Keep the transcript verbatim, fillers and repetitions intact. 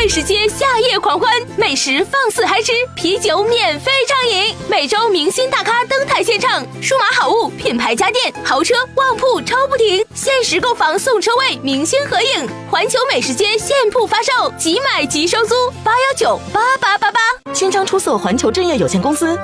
美食街夏夜狂欢，美食放肆嗨吃，啤酒免费畅饮，每周明星大咖登台献唱，数码好物、品牌家电、豪车、旺铺抽不停，限时购房送车位，明星合影，环球美食街现铺发售，即买即收租，八幺九八八八八。 新章出售环球正业有限公司。